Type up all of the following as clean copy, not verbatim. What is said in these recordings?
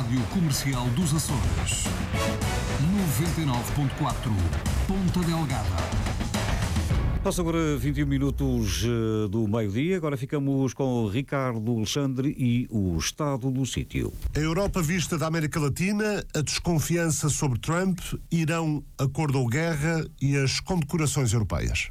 Rádio Comercial dos Açores. 99.4, Ponta Delgada. Passa agora 21 minutos do meio-dia. Agora ficamos com o Ricardo Alexandre e o estado do sítio. A Europa vista da América Latina, a desconfiança sobre Trump, Irão, acordo ou guerra e as condecorações europeias.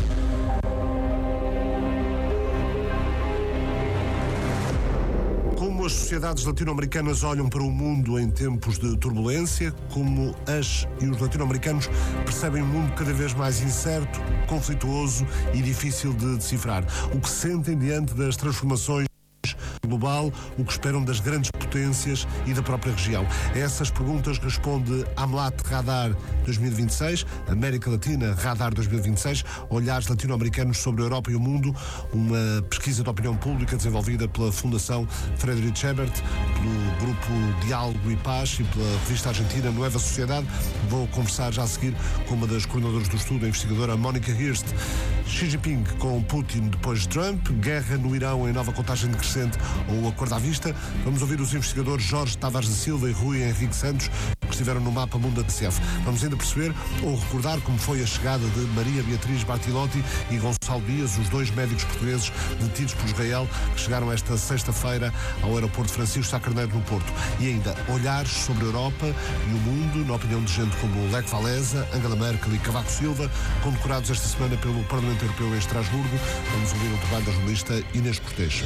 Como as sociedades latino-americanas olham para o mundo em tempos de turbulência, como as e os latino-americanos percebem um mundo cada vez mais incerto, conflituoso e difícil de decifrar. O que sentem diante das transformações global, o que esperam das grandes potências e da própria região. A essas perguntas responde AMLAT Radar 2026, América Latina Radar 2026, olhares latino-americanos sobre a Europa e o mundo, uma pesquisa de opinião pública desenvolvida pela Fundação Friedrich Ebert, pelo Grupo Diálogo e Paz e pela revista argentina Nueva Sociedade. Vou conversar já a seguir com uma das coordenadoras do estudo, a investigadora Monica Hirst. Xi Jinping com Putin depois de Trump, guerra no Irão em nova contagem decrescente ou acordo à vista. Vamos ouvir os investigadores Jorge Tavares da Silva e Rui Henrique Santos, que estiveram no Mapa Mundo da TCF. Vamos ainda perceber ou recordar como foi a chegada de Maria Beatriz Bartilotti e Gonçalo Dias, os dois médicos portugueses detidos por Israel, que chegaram esta sexta-feira ao aeroporto Francisco Sá Carneiro no Porto. E ainda olhares sobre a Europa e o mundo, na opinião de gente como Lech Walesa, Angela Merkel e Cavaco Silva, condecorados esta semana pelo Parlamento Europeu em Estrasburgo. Vamos ouvir o trabalho da jornalista Inês Cortês.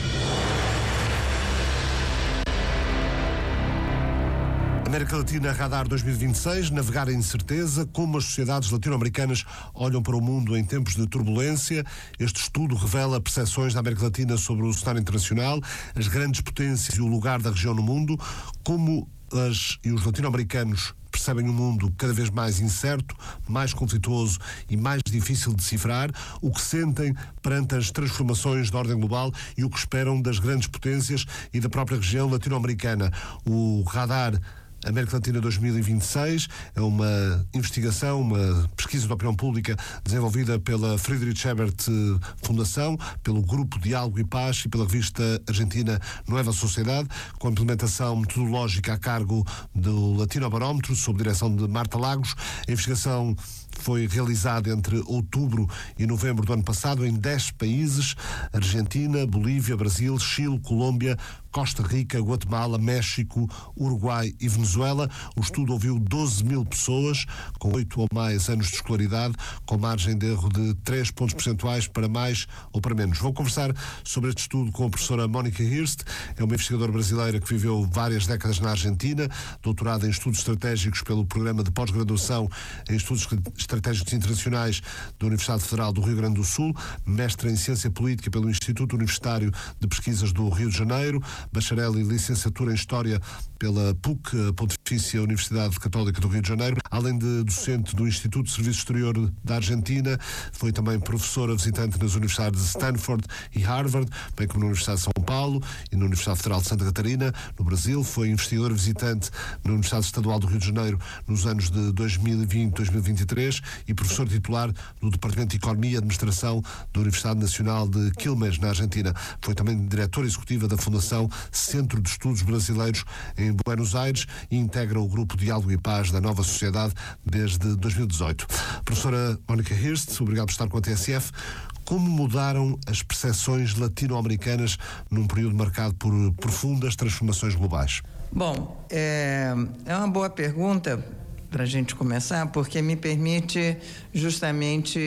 América Latina Radar 2026, navegar em incerteza, como as sociedades latino-americanas olham para o mundo em tempos de turbulência. Este estudo revela percepções da América Latina sobre o cenário internacional, as grandes potências e o lugar da região no mundo, como as e os latino-americanos percebem um mundo cada vez mais incerto, mais conflituoso e mais difícil de decifrar, o que sentem perante as transformações da ordem global e o que esperam das grandes potências e da própria região latino-americana. O Radar América Latina 2026 é uma investigação, uma pesquisa de opinião pública desenvolvida pela Friedrich Ebert Fundação, pelo Grupo Diálogo e Paz e pela revista argentina Nueva Sociedade, com implementação metodológica a cargo do Latinobarómetro, sob direção de Marta Lagos. A investigação foi realizada entre outubro e novembro do ano passado em 10 países: Argentina, Bolívia, Brasil, Chile, Colômbia, Costa Rica, Guatemala, México, Uruguai e Venezuela. O estudo ouviu 12 mil pessoas com 8 ou mais anos de escolaridade, com margem de erro de 3 pontos percentuais para mais ou para menos. Vou conversar sobre este estudo com a professora Monica Hirst. É uma investigadora brasileira que viveu várias décadas na Argentina, doutorada em estudos estratégicos pelo programa de pós-graduação em estudos estratégicos internacionais da Universidade Federal do Rio Grande do Sul, mestra em ciência política pelo Instituto Universitário de Pesquisas do Rio de Janeiro, bacharel e licenciatura em História pela PUC, a Pontifícia Universidade Católica do Rio de Janeiro, além de docente do Instituto de Serviço Exterior da Argentina. Foi também professora visitante nas universidades de Stanford e Harvard, bem como na Universidade de São Paulo e na Universidade Federal de Santa Catarina, no Brasil. Foi investigadora visitante na Universidade Estadual do Rio de Janeiro nos anos de 2020 e 2023 e professor titular do Departamento de Economia e Administração da Universidade Nacional de Quilmes, na Argentina. Foi também diretora executiva da Fundação Centro de Estudos Brasileiros em Buenos Aires e integra o Grupo Diálogo e Paz da Nova Sociedade desde 2018. Professora Monica Hirst, obrigado por estar com a TSF. Como mudaram as percepções latino-americanas num período marcado por profundas transformações globais? Bom, é uma boa pergunta para a gente começar, porque me permite justamente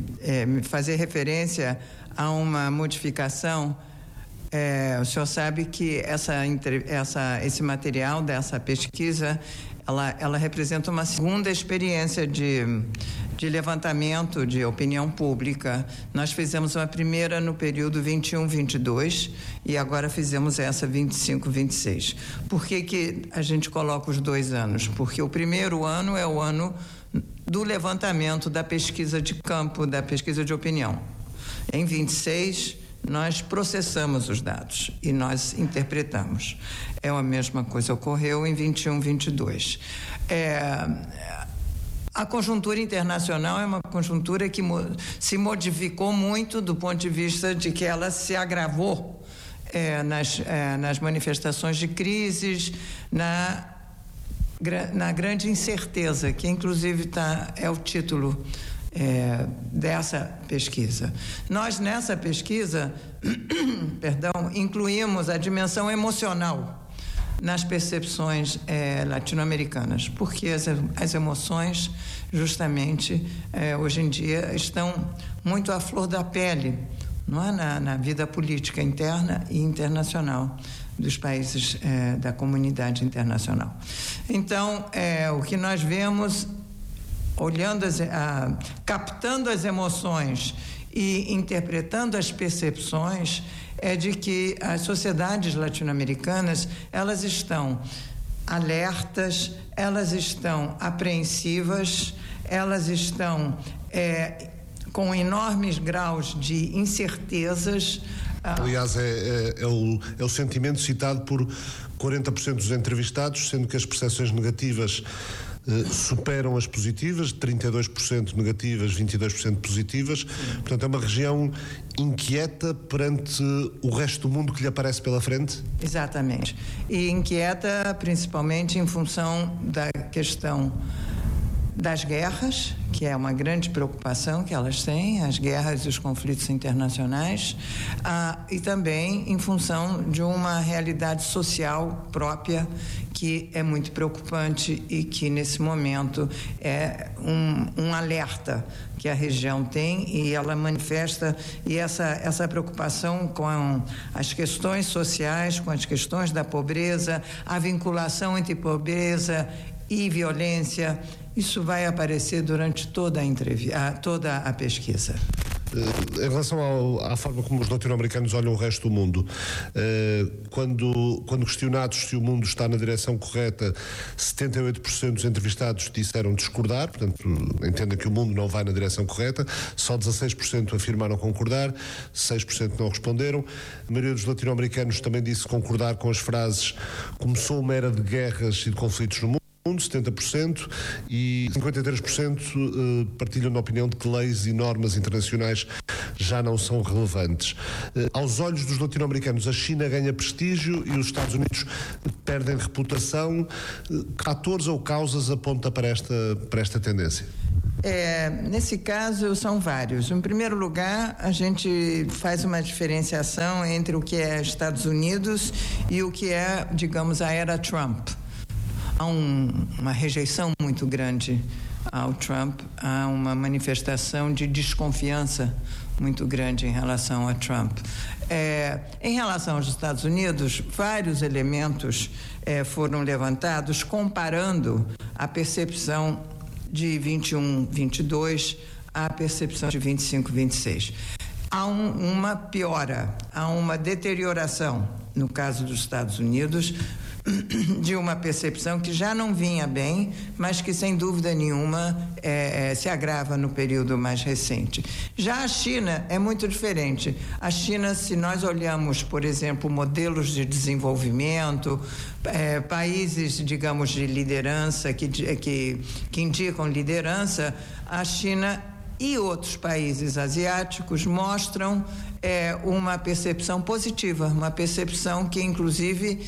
fazer referência a uma modificação. O senhor sabe que esse material dessa pesquisa, ela representa uma segunda experiência de levantamento de opinião pública. Nós fizemos uma primeira no período 21-22 e agora fizemos essa 25-26. Por que a gente coloca os 2 anos? Porque o primeiro ano é o ano do levantamento da pesquisa de campo, da pesquisa de opinião. Em 26, nós processamos os dados e nós interpretamos. A mesma coisa ocorreu em 21-22. A conjuntura internacional é uma conjuntura que se modificou muito do ponto de vista de que ela se agravou nas manifestações de crises, na grande incerteza, que inclusive é o título dessa pesquisa. Nós, nessa pesquisa, incluímos a dimensão emocional nas percepções latino-americanas, porque as emoções, justamente, hoje em dia, estão muito à flor da pele, não é? Na vida política interna e internacional dos países da comunidade internacional. Então, o que nós vemos, olhando, captando as emoções e interpretando as percepções, é de que as sociedades latino-americanas, elas estão alertas, elas estão apreensivas, elas estão com enormes graus de incertezas. Aliás, é o sentimento citado por 40% dos entrevistados, sendo que as percepções negativas superam as positivas, 32% negativas, 22% positivas. Portanto, é uma região inquieta perante o resto do mundo que lhe aparece pela frente? Exatamente. E inquieta principalmente em função da questão das guerras, que é uma grande preocupação que elas têm, as guerras e os conflitos internacionais, e também em função de uma realidade social própria que é muito preocupante e que nesse momento é um alerta que a região tem, e ela manifesta, e essa preocupação com as questões sociais, com as questões da pobreza, a vinculação entre pobreza e violência, isso vai aparecer durante toda a pesquisa. Em relação à forma como os latino-americanos olham o resto do mundo, quando questionados se o mundo está na direção correta, 78% dos entrevistados disseram discordar, portanto, entendem que o mundo não vai na direção correta, só 16% afirmaram concordar, 6% não responderam. A maioria dos latino-americanos também disse concordar com as frases: começou uma era de guerras e de conflitos no mundo, 70%, e 53% partilham da opinião de que leis e normas internacionais já não são relevantes. Aos olhos dos latino-americanos, a China ganha prestígio e os Estados Unidos perdem reputação. Que fatores ou causas aponta para esta tendência? Nesse caso, são vários. Em primeiro lugar, a gente faz uma diferenciação entre o que é Estados Unidos e o que é, digamos, a era Trump. Há uma rejeição muito grande ao Trump, há uma manifestação de desconfiança muito grande em relação a Trump. Em relação aos Estados Unidos, vários elementos foram levantados comparando a percepção de 21-22 à percepção de 25-26. Há uma piora, há uma deterioração, no caso dos Estados Unidos, de uma percepção que já não vinha bem, mas que sem dúvida nenhuma se agrava no período mais recente. Já a China é muito diferente. A China, se nós olhamos, por exemplo, modelos de desenvolvimento, países, digamos, de liderança, que indicam liderança, a China e outros países asiáticos mostram uma percepção positiva, uma percepção que inclusive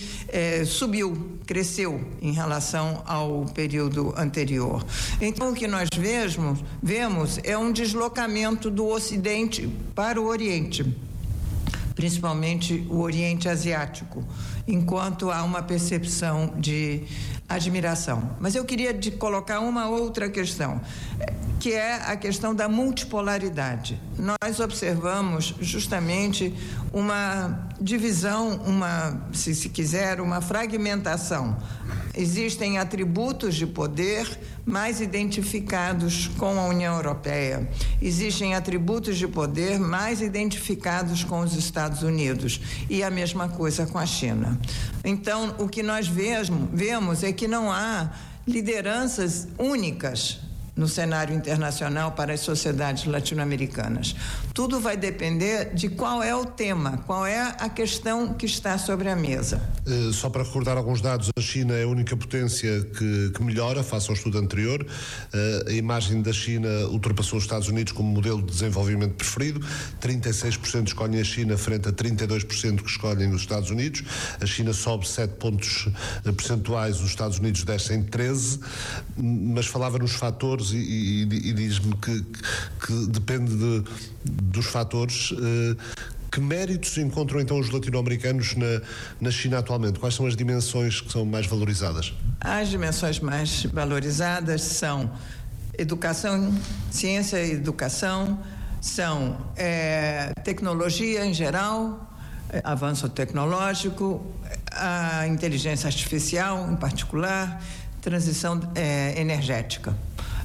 cresceu em relação ao período anterior. Então, o que nós vemos é um deslocamento do Ocidente para o Oriente, principalmente o Oriente Asiático, enquanto há uma percepção de admiração. Mas eu queria colocar uma outra questão, que é a questão da multipolaridade. Nós observamos justamente uma divisão, se quiser, uma fragmentação. Existem atributos de poder mais identificados com a União Europeia. Existem atributos de poder mais identificados com os Estados Unidos. E a mesma coisa com a China. Então, o que nós vemos é que não há lideranças únicas no cenário internacional para as sociedades latino-americanas. Tudo vai depender de qual é o tema, qual é a questão que está sobre a mesa. Só para recordar alguns dados, a China é a única potência que melhora face ao estudo anterior. A imagem da China ultrapassou os Estados Unidos como modelo de desenvolvimento preferido. 36% escolhem a China frente a 32% que escolhem os Estados Unidos. A China sobe 7 pontos percentuais, os Estados Unidos descem 13, mas falava nos fatores e diz-me que depende dos fatores. Que méritos encontram então os latino-americanos na China atualmente? Quais são as dimensões que são mais valorizadas? As dimensões mais valorizadas são educação, ciência e educação, são tecnologia em geral, avanço tecnológico, a inteligência artificial em particular, transição energética.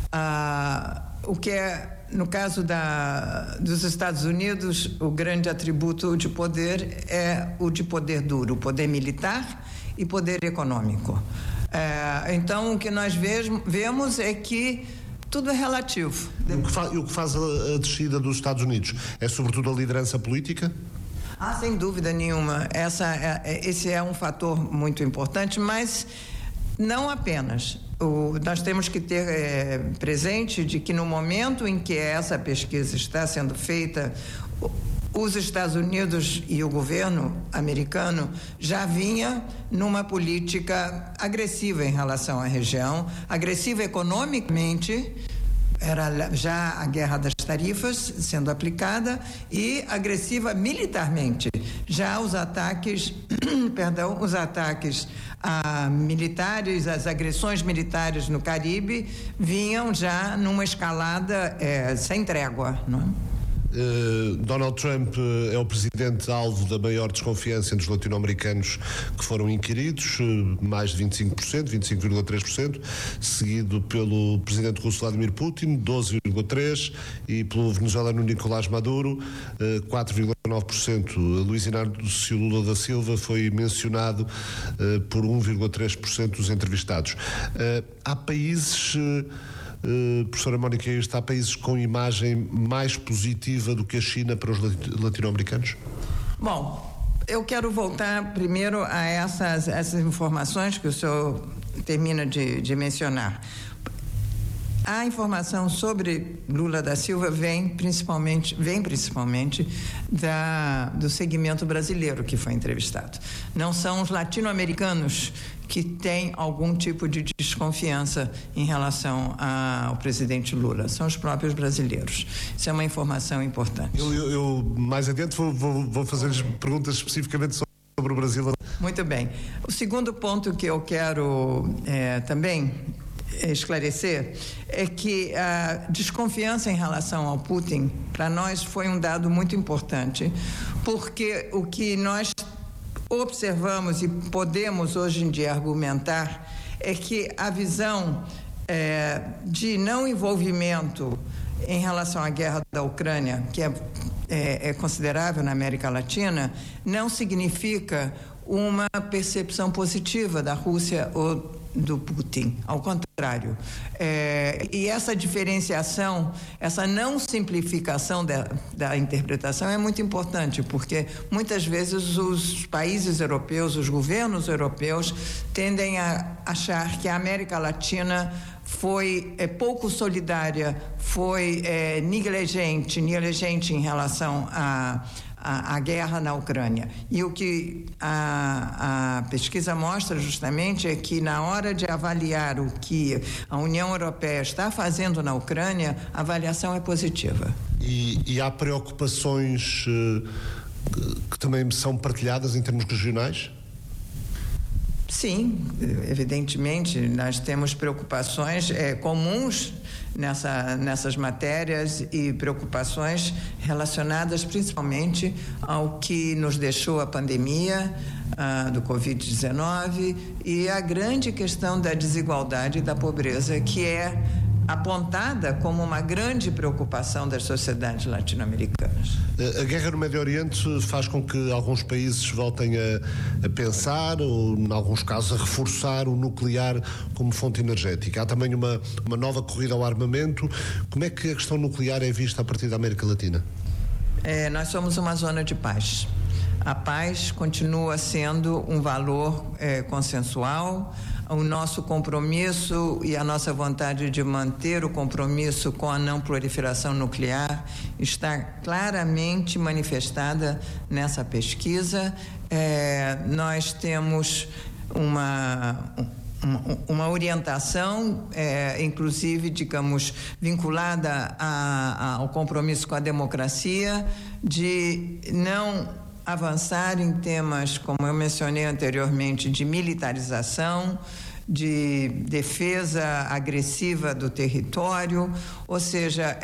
O que no caso dos Estados Unidos, o grande atributo de poder é o de poder duro, poder militar e poder econômico. Então, o que nós vemos é que tudo é relativo. E o que faz a descida dos Estados Unidos? É sobretudo a liderança política? Sem dúvida nenhuma. Esse é um fator muito importante, mas não apenas. Nós temos que ter presente de que no momento em que essa pesquisa está sendo feita, os Estados Unidos e o governo americano já vinha numa política agressiva em relação à região, agressiva economicamente. Era já a guerra das tarifas sendo aplicada e agressiva militarmente. Já os ataques, os ataques militares, as agressões militares no Caribe vinham já numa escalada sem trégua, não é? Donald Trump é o presidente alvo da maior desconfiança entre os latino-americanos que foram inquiridos, mais de 25%, 25,3%, seguido pelo presidente russo Vladimir Putin, 12,3%, e pelo venezuelano Nicolás Maduro, 4,9%. Luiz Inácio Lula da Silva foi mencionado por 1,3% dos entrevistados. Há países... professora Mónica, há países com imagem mais positiva do que a China para os latino-americanos? Bom, eu quero voltar primeiro a essas informações que o senhor termina de mencionar. A informação sobre Lula da Silva vem principalmente do segmento brasileiro que foi entrevistado. Não são os latino-americanos que têm algum tipo de desconfiança em relação ao presidente Lula, são os próprios brasileiros. Isso é uma informação importante. Eu mais adiante vou fazer perguntas especificamente sobre o Brasil. Muito bem. O segundo ponto que eu quero também esclarecer é que a desconfiança em relação ao Putin, para nós, foi um dado muito importante, porque o que nós observamos e podemos hoje em dia argumentar é que a visão de não envolvimento em relação à guerra da Ucrânia, que é considerável na América Latina, não significa uma percepção positiva da Rússia ou do Putin, ao contrário. E essa diferenciação, essa não simplificação da interpretação é muito importante, porque muitas vezes os países europeus, os governos europeus, tendem a achar que a América Latina foi pouco solidária, foi negligente em relação a guerra na Ucrânia. E o que a pesquisa mostra justamente é que na hora de avaliar o que a União Europeia está fazendo na Ucrânia, a avaliação é positiva. E há preocupações que também são partilhadas em termos regionais? Sim, evidentemente, nós temos preocupações comuns nessas matérias e preocupações relacionadas principalmente ao que nos deixou a pandemia do Covid-19 e a grande questão da desigualdade e da pobreza, que é apontada como uma grande preocupação das sociedades latino-americanas. A guerra no Médio Oriente faz com que alguns países voltem a pensar, ou em alguns casos a reforçar o nuclear como fonte energética. Há também uma nova corrida ao armamento. Como é que a questão nuclear é vista a partir da América Latina? Nós somos uma zona de paz. A paz continua sendo um valor consensual. O nosso compromisso e a nossa vontade de manter o compromisso com a não proliferação nuclear está claramente manifestada nessa pesquisa. Nós temos uma orientação, inclusive, digamos, vinculada ao compromisso com a democracia, de não avançar em temas, como eu mencionei anteriormente, de militarização, de defesa agressiva do território, ou seja,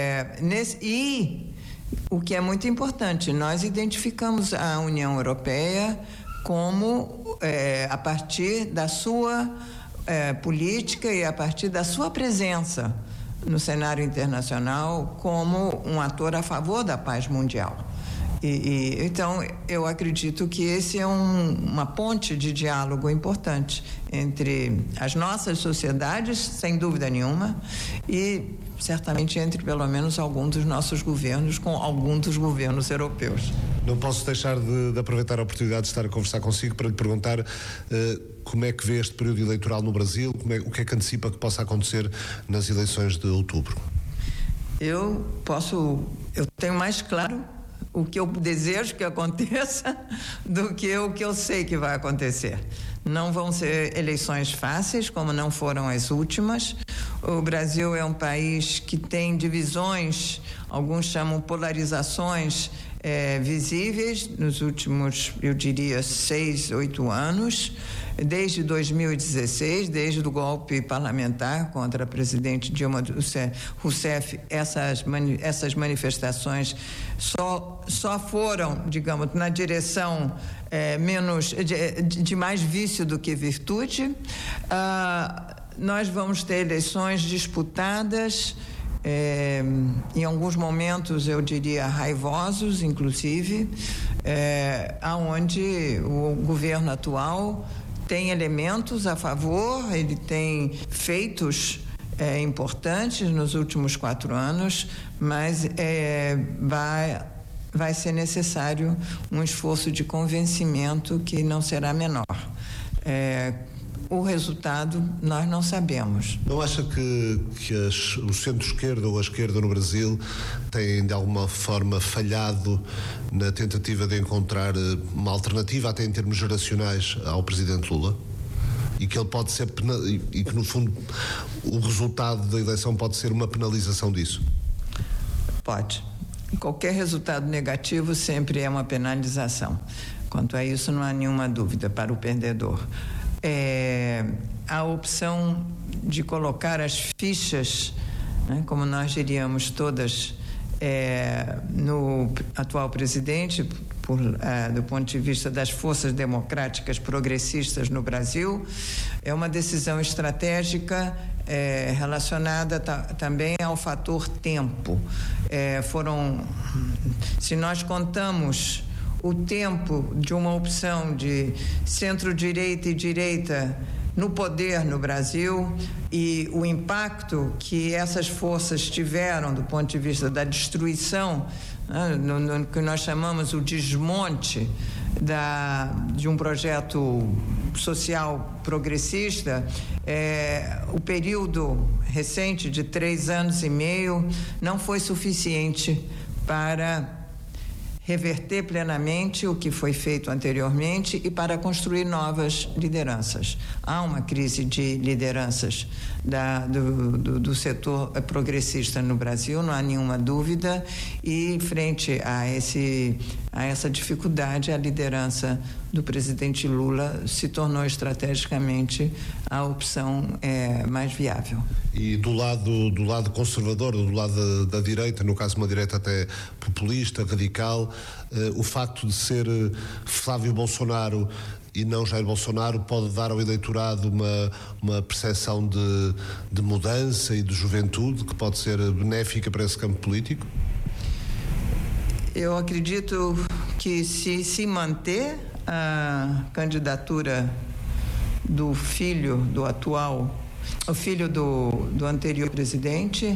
e o que é muito importante, nós identificamos a União Europeia como, a partir da sua política e a partir da sua presença no cenário internacional, como um ator a favor da paz mundial. Então, eu acredito que esse é uma ponte de diálogo importante entre as nossas sociedades, sem dúvida nenhuma, e certamente entre pelo menos alguns dos nossos governos com alguns dos governos europeus. Não posso deixar de aproveitar a oportunidade de estar a conversar consigo para lhe perguntar como é que vê este período eleitoral no Brasil, o que é que antecipa que possa acontecer nas eleições de outubro? Eu tenho mais claro o que eu desejo que aconteça do que o que eu sei que vai acontecer. Não vão ser eleições fáceis, como não foram as últimas. O Brasil é um país que tem divisões, alguns chamam polarizações visíveis nos últimos, eu diria, 6, 8 anos. Desde 2016, desde o golpe parlamentar contra a presidente Dilma Rousseff, essas manifestações só foram, digamos, na direção menos de mais vício do que virtude. Nós vamos ter eleições disputadas, em alguns momentos eu diria raivosos, inclusive, aonde o governo atual tem elementos a favor, ele tem feitos importantes nos últimos 4 anos, mas vai ser necessário um esforço de convencimento que não será menor. O resultado nós não sabemos. Não acha que o centro-esquerda ou a esquerda no Brasil têm de alguma forma falhado na tentativa de encontrar uma alternativa, até em termos geracionais, ao presidente Lula? E que ele pode ser e que no fundo o resultado da eleição pode ser uma penalização disso? Pode. Qualquer resultado negativo sempre é uma penalização. Quanto a isso, não há nenhuma dúvida para o perdedor. A opção de colocar as fichas, né, como nós diríamos todas, no atual presidente, do ponto de vista das forças democráticas progressistas no Brasil, é uma decisão estratégica relacionada também ao fator tempo. Se nós contamos o tempo de uma opção de centro-direita e direita no poder no Brasil e o impacto que essas forças tiveram do ponto de vista da destruição, no que nós chamamos o desmonte de um projeto social progressista, o período recente de 3 anos e meio não foi suficiente para reverter plenamente o que foi feito anteriormente e para construir novas lideranças. Há uma crise de lideranças do setor progressista no Brasil, não há nenhuma dúvida, e frente a essa dificuldade, a liderança do presidente Lula se tornou estrategicamente a opção mais viável. E do lado conservador, do lado da direita, no caso uma direita até populista, radical, o facto de ser Flávio Bolsonaro e não Jair Bolsonaro, pode dar ao eleitorado uma percepção de mudança e de juventude que pode ser benéfica para esse campo político? Eu acredito que se manter a candidatura do filho do atual, o filho do anterior presidente,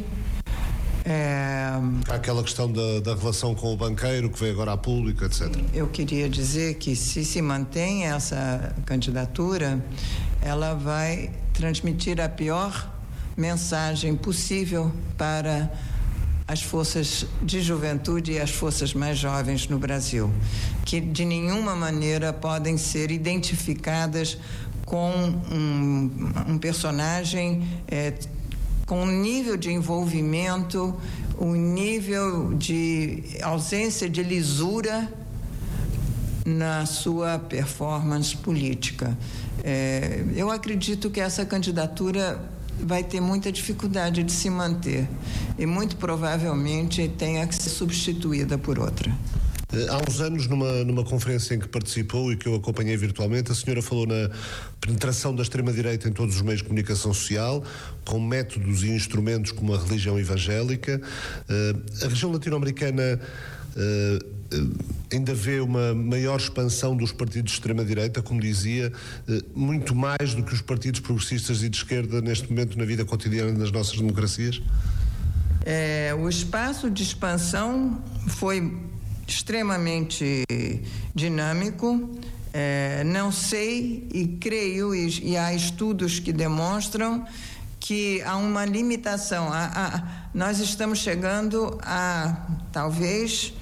Aquela questão da relação com o banqueiro que veio agora a público, etc. Eu queria dizer que se mantém essa candidatura, ela vai transmitir a pior mensagem possível para as forças de juventude e as forças mais jovens no Brasil, que de nenhuma maneira podem ser identificadas com um personagem com um nível de envolvimento, um nível de ausência de lisura na sua performance política. Eu acredito que essa candidatura vai ter muita dificuldade de se manter e muito provavelmente tenha que ser substituída por outra. Há uns anos, numa conferência em que participou e que eu acompanhei virtualmente, a senhora falou na penetração da extrema-direita em todos os meios de comunicação social, com métodos e instrumentos como a religião evangélica. A região latino-americana ainda vê uma maior expansão dos partidos de extrema-direita, como dizia, muito mais do que os partidos progressistas e de esquerda neste momento na vida cotidiana das nossas democracias? O espaço de expansão foi extremamente dinâmico. Não sei e creio, e há estudos que demonstram que há uma limitação. Nós estamos chegando talvez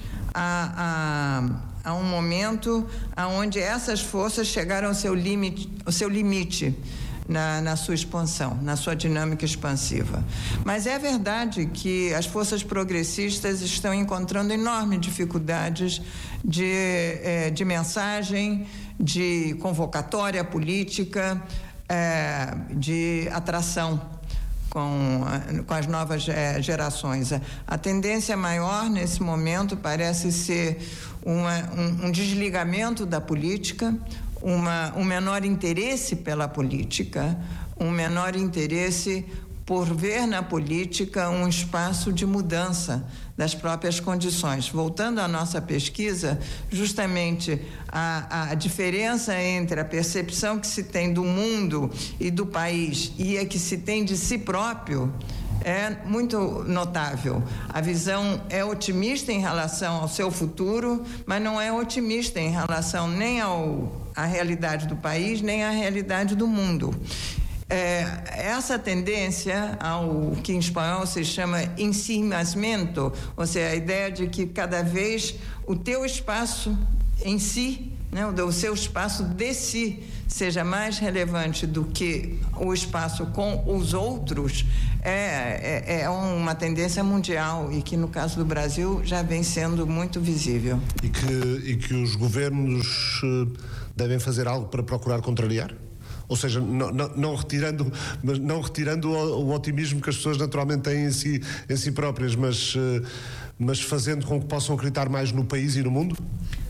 a um momento onde essas forças chegaram ao seu limite na sua expansão, na sua dinâmica expansiva. Mas é verdade que as forças progressistas estão encontrando enormes dificuldades de mensagem, de convocatória política, de atração com as novas gerações. A tendência maior nesse momento parece ser um desligamento da política, um menor interesse pela política, um menor interesse por ver na política um espaço de mudança das próprias condições. Voltando à nossa pesquisa, justamente a diferença entre a percepção que se tem do mundo e do país e a que se tem de si próprio é muito notável. A visão é otimista em relação ao seu futuro, mas não é otimista em relação nem à realidade do país, nem à realidade do mundo. Essa tendência ao que em espanhol se chama ensimismento, ou seja, a ideia de que cada vez o teu espaço em si, né, o seu espaço de si, seja mais relevante do que o espaço com os outros, é uma tendência mundial e que no caso do Brasil já vem sendo muito visível. E que os governos devem fazer algo para procurar contrariar? Ou seja, não retirando o otimismo que as pessoas naturalmente têm em si próprias, mas fazendo com que possam acreditar mais no país e no mundo?